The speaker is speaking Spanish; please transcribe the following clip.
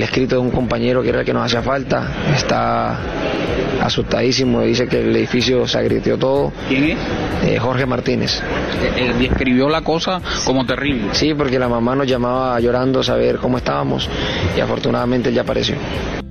escrito de un compañero que era el que nos hacía falta. Está asustadísimo, dice que el edificio se agrieció todo. ¿Quién es? Jorge Martínez. Describió la cosa como terrible. Sí, porque la mamá nos llamaba llorando a saber cómo estábamos y afortunadamente él ya apareció.